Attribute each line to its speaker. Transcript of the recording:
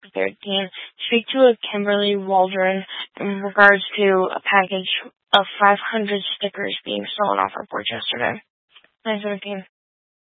Speaker 1: 13, speak to a Kimberly Waldron in regards to a package of 500 stickers being stolen off our porch yesterday. 9:17.